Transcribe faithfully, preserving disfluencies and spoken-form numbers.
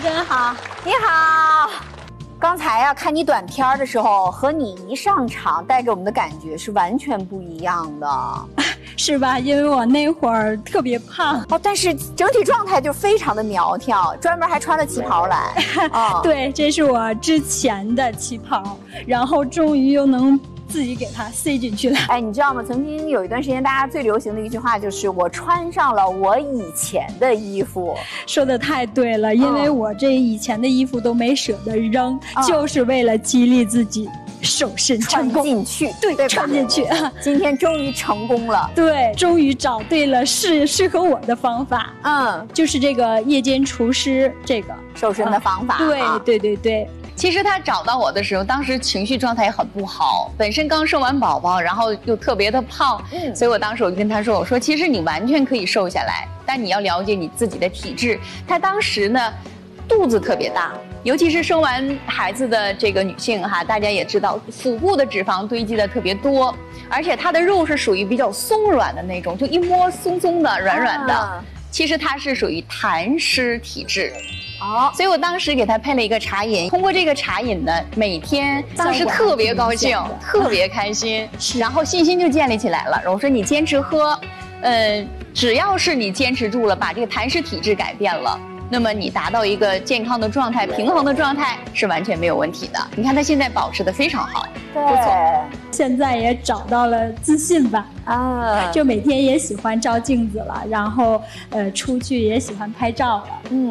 真好。 你好。刚才呀、啊，看你短片的时候，和你一上场带给我们的感觉是完全不一样的， 是吧？因为我那会儿特别胖哦，但是整体状态就非常的苗条，专门还穿了旗袍来。 哦、对，这是我之前的旗袍，然后终于又能自己给它塞进去了。 哎，你知道吗？曾经有一段时间，大家最流行的一句话就是“我穿上了我以前的衣服”。 说的太对了，因为我这以前的衣服都没舍得扔，嗯、就是为了激励自己瘦身成功。 穿进去， 对，对穿进去。 今天终于成功了。 对，终于找对了适适合我的方法。嗯，就是这个夜间厨师这个瘦身的方法。 嗯、对、啊、对对对。 其实他找到我的时候，当时情绪状态也很不好，本身刚生完宝宝，然后又特别的胖，嗯，所以我当时我就跟他说，我说其实你完全可以瘦下来，但你要了解你自己的体质。他当时呢，肚子特别大，尤其是生完孩子的这个女性哈，大家也知道，腹部的脂肪堆积的特别多，而且她的肉是属于比较松软的那种，就一摸松松的、软软的。啊、其实她是属于痰湿体质。哦，所以我当时给他配了一个茶饮，通过这个茶饮呢，每天当时特别高兴，特别开心，然后信心就建立起来了。我说你坚持喝，呃，只要是你坚持住了，把这个痰湿体质改变了，那么你达到一个健康的状态、平衡的状态是完全没有问题的。你看他现在保持得非常好， 对， 不错。 现在也找到了自信吧，啊，就每天也喜欢照镜子了，然后呃出去也喜欢拍照了，嗯。